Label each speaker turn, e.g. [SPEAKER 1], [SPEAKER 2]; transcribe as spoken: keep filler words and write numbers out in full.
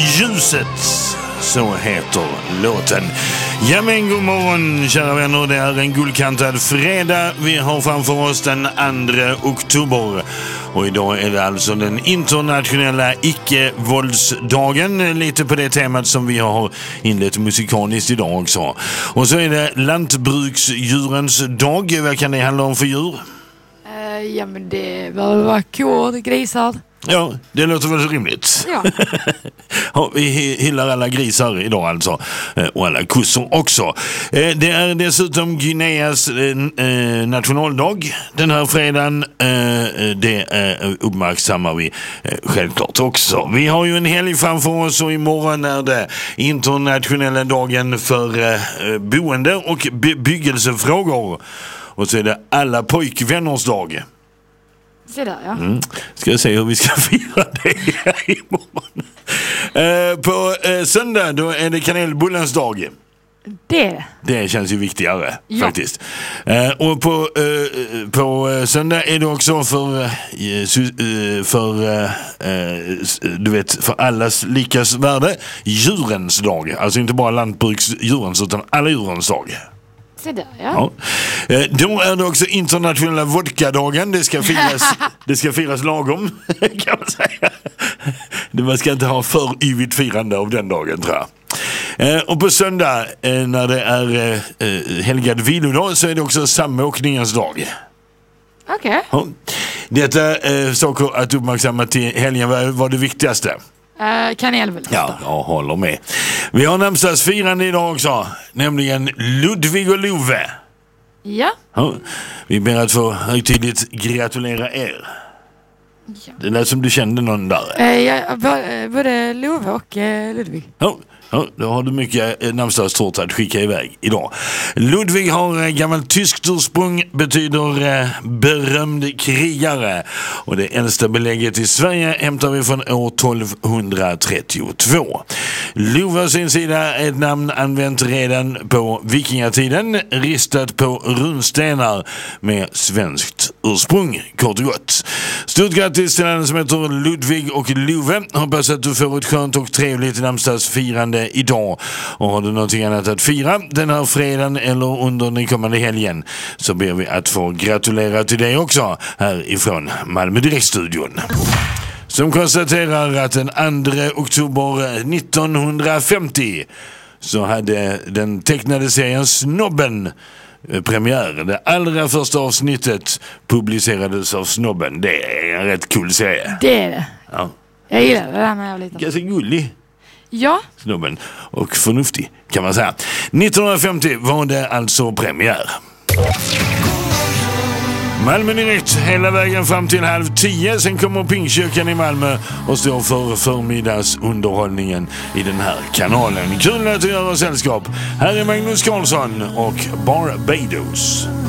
[SPEAKER 1] Ljuset, så heter låten. Ja men god morgon kära vänner, det är en guldkantad fredag. Vi har framför oss den andra oktober. Och idag är det alltså den internationella icke-våldsdagen. Lite på det temat som vi har inlett musikaliskt idag också. Och så är det lantbruksdjurens dag. Vad kan det handla om för djur?
[SPEAKER 2] Uh, ja men det bör vara kor, grisar.
[SPEAKER 1] Ja, det låter väl rimligt.
[SPEAKER 2] Ja.
[SPEAKER 1] Ja, vi hyllar alla grisar idag alltså. Och alla kossor också. Det är dessutom Guineas nationaldag den här fredagen. Det uppmärksammar vi självklart också. Vi har ju en helg framför oss och imorgon är det internationella dagen för boende och bebyggelsefrågor. Och så är det alla pojkvänners dag.
[SPEAKER 2] Se där, ja.
[SPEAKER 1] Mm. Ska jag se hur vi ska fira det här imorgon. Eh, på eh, söndag då är det kanelbullens dag.
[SPEAKER 2] Det.
[SPEAKER 1] Det känns ju viktigare,
[SPEAKER 2] ja.
[SPEAKER 1] faktiskt. Eh, och på, eh, på söndag är det också för, eh, för eh, du vet, för allas likas värde djurens dag. Alltså inte bara lantbruksdjurens utan alla djurens dag.
[SPEAKER 2] Se där, ja.
[SPEAKER 1] Ja. Då är det också internationella vodkadagen. Det ska firas, det ska firas lagom, kan man säga. Man ska inte ha för yvigt firande av den dagen, tror jag. Och på söndag, när det är helgad vilodag, så är det också samåkningens dag.
[SPEAKER 2] Okej. Okay.
[SPEAKER 1] Ja. Detta är saker att uppmärksamma till helgen var det viktigaste.
[SPEAKER 2] Uh, kanelbull.
[SPEAKER 1] Ja, jag håller med. Vi har namnsdagsfirande idag också, nämligen Ludvig och Love.
[SPEAKER 2] Ja.
[SPEAKER 1] Ja. Vi ber att få högtidligt gratulera er.
[SPEAKER 2] Ja.
[SPEAKER 1] Det lät som du kände någon där.
[SPEAKER 2] Uh, ja, både Love och uh, Ludvig.
[SPEAKER 1] Ja. Ja, då har du mycket namnsdagstort att skicka iväg idag. Ludvig har gammalt tyskt ursprung, betyder eh, berömd krigare. Och det äldsta belägget i Sverige hämtar vi från år tolvhundratrettiotvå. Love sin sida är ett namn använt redan på vikingatiden, ristat på runstenar med svenskt ursprung, kort och gott. Stort grattis till den som heter Ludvig och Love. Hoppas att du får ett skönt och trevligt namnsdagsfirande idag. Och har du någonting annat att fira den här fredagen eller under den kommande helgen, så ber vi att få gratulera till dig också här ifrån Malmö Direktstudion, som konstaterar att den andra oktober nittonhundrafemtio så hade den tecknade serien Snobben premiär. Det allra första avsnittet publicerades av Snobben. Det är en rätt cool serie.
[SPEAKER 2] Det är det.
[SPEAKER 1] Ja.
[SPEAKER 2] Jag gillar det där när jag var liten.
[SPEAKER 1] Ganska gullig.
[SPEAKER 2] Ja.
[SPEAKER 1] Snobben. Och förnuftig, kan man säga. nittonhundrafemtio var det alltså premiär. Malmö Direkt hela vägen fram till halv tio. Sen kommer Pingstkyrkan i Malmö och står för förmiddagsunderhållningen i den här kanalen. Kul att göra sällskap. Här är Magnus Karlsson och Barbados.